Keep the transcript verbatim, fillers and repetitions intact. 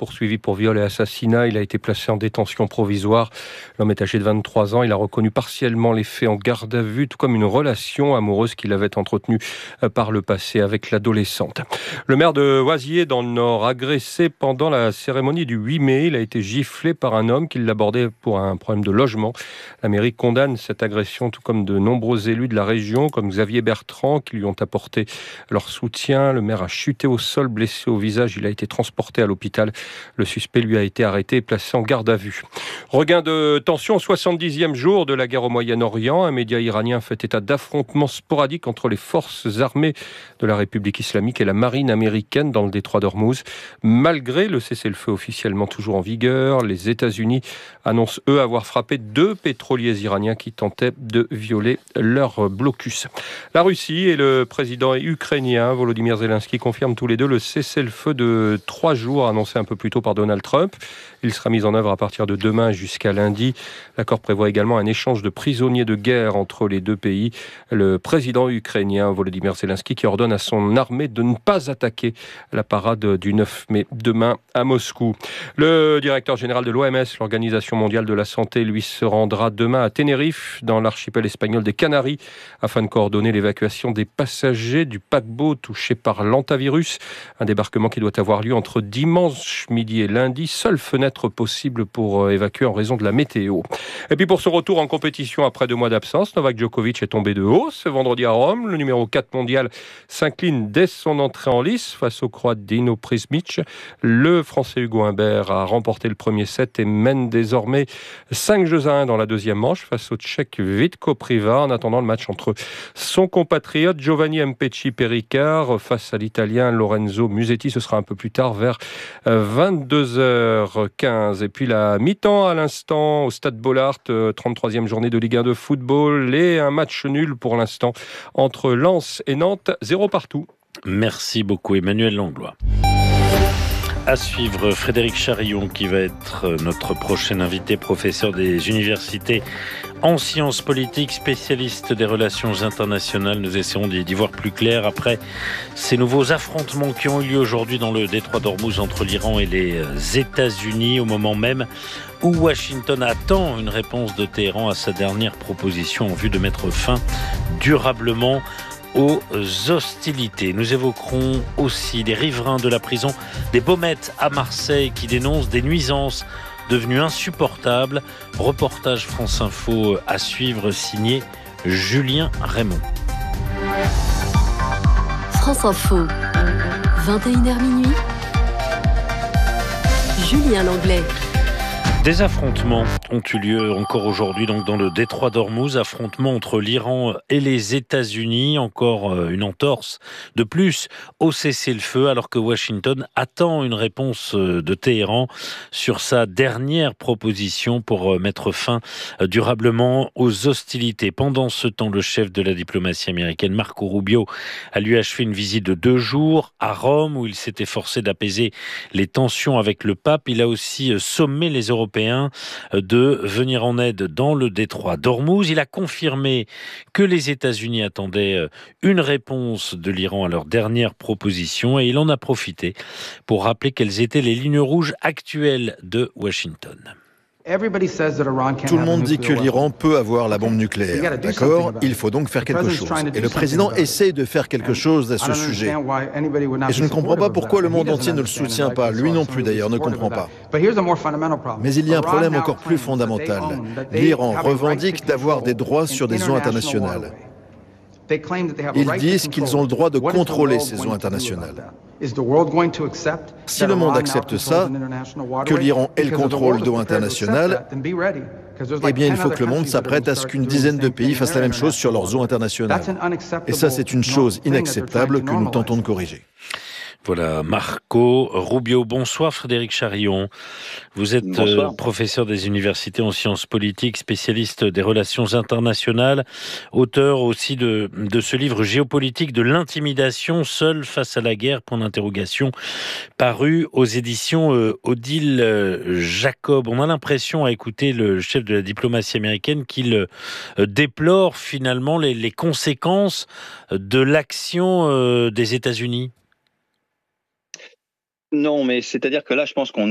poursuivi pour viol et assassinat. Il a été placé en détention provisoire. L'homme est âgé de vingt-trois ans. Il a reconnu partiellement les faits en garde à vue, tout comme une relation amoureuse qu'il avait entretenue par le passé avec l'adolescente. Le maire de Oisier, dans le Nord, agressé pendant la cérémonie du huit mai. Il a été giflé par un homme qui l'abordait pour un problème de logement. La mairie condamne cette agression, tout comme de nombreux élus de la région, comme Xavier Bertrand, qui lui ont apporté leur soutien. Le maire a chuté au sol, blessé au visage. Il a été transporté à l'hôpital. Le suspect lui a été arrêté et placé en garde à vue. Regain de tension au soixante-dixième jour de la guerre au Moyen-Orient. Un média iranien fait état d'affrontements sporadiques entre les forces armées de la République islamique et la marine américaine dans le détroit d'Ormuz. Malgré le cessez-le-feu officiellement toujours en vigueur, les États-Unis annoncent eux avoir frappé deux pétroliers iraniens qui tentaient de violer leur blocus. La Russie et le président ukrainien Volodymyr Zelensky confirment tous les deux le cessez-le-feu de trois jours annoncé un peu plus tôt par Donald Trump. Il sera mis en œuvre à partir de demain jusqu'à lundi. L'accord prévoit également un échange de prisonniers de guerre entre les deux pays. Le président ukrainien Volodymyr Zelensky qui ordonne à son armée de ne pas attaquer la parade du neuf mai demain à Moscou. Le directeur général de l'O M S, l'Organisation mondiale de la santé, lui se rendra demain à Tenerife, dans l'archipel espagnol des Canaries, afin de coordonner l'évacuation des passagers du paquebot touché par l'hantavirus. Un débarquement qui doit avoir lieu entre dimanche midi et lundi. Seule fenêtre possible pour évacuer en raison de la météo. Et puis pour ce retour en compétition après deux mois d'absence, Novak Djokovic est tombé de haut ce vendredi à Rome. Le numéro quatre mondial s'incline dès son entrée en lice face au Croate Dino Prismic. Le Français Hugo Humbert a remporté le premier set et mène désormais cinq jeux à un dans la deuxième manche face au Tchèque Vitko Priva. En attendant le match entre son compatriote Giovanni Mpecci Pericard face à l'Italien Lorenzo Musetti, ce sera un peu plus tard vers vingt-deux heures quinze. Et puis la mi-temps à l'instant au Stade Bollaert, trente-troisième journée de Ligue un de football et un match nul pour l'instant entre Lens et Nantes, zéro partout. Merci beaucoup Emmanuel Langlois. À suivre, Frédéric Charillon qui va être notre prochain invité, professeur des universités en sciences politiques, spécialiste des relations internationales. Nous essayons d'y voir plus clair après ces nouveaux affrontements qui ont eu lieu aujourd'hui dans le détroit d'Ormuz entre l'Iran et les États-Unis, au moment même où Washington attend une réponse de Téhéran à sa dernière proposition en vue de mettre fin durablement aux hostilités. Nous évoquerons aussi les riverains de la prison des Baumettes à Marseille qui dénoncent des nuisances devenues insupportables. Reportage France Info à suivre signé Julien Raymond. France Info, vingt et une heures minuit. Julien Langlais. Des affrontements ont eu lieu encore aujourd'hui donc dans le détroit d'Ormuz, affrontements entre l'Iran et les États-Unis, encore une entorse de plus au cessez-le-feu alors que Washington attend une réponse de Téhéran sur sa dernière proposition pour mettre fin durablement aux hostilités. Pendant ce temps, le chef de la diplomatie américaine, Marco Rubio, a lui achevé une visite de deux jours à Rome où il s'est efforcé d'apaiser les tensions avec le pape. Il a aussi sommé les Européens de venir en aide dans le détroit d'Ormuz. Il a confirmé que les États-Unis attendaient une réponse de l'Iran à leur dernière proposition et il en a profité pour rappeler quelles étaient les lignes rouges actuelles de Washington. Tout le monde dit que l'Iran peut avoir la bombe nucléaire. D'accord ? Il faut donc faire quelque chose. Et le président essaye de faire quelque chose à ce sujet. Et je ne comprends pas pourquoi le monde entier ne le soutient pas. Lui non plus d'ailleurs ne comprend pas. Mais il y a un problème encore plus fondamental. L'Iran revendique d'avoir des droits sur des eaux internationales. Ils disent qu'ils ont le droit de contrôler ces eaux internationales. Si le monde accepte ça, que l'Iran ait le contrôle d'eau internationales, eh bien il faut que le monde s'apprête à ce qu'une dizaine de pays fassent la même chose sur leurs eaux internationales. Et ça, c'est une chose inacceptable que nous tentons de corriger. Voilà, Marco Rubio. Bonsoir Frédéric Charillon. Vous êtes euh, professeur des universités en sciences politiques, spécialiste des relations internationales, auteur aussi de, de ce livre Géopolitique de l'intimidation, seul face à la guerre, point d'interrogation, paru aux éditions euh, Odile euh, Jacob. On a l'impression, à écouter le chef de la diplomatie américaine, qu'il euh, déplore finalement les, les conséquences de l'action euh, des États-Unis. Non, mais c'est-à-dire que là, je pense qu'on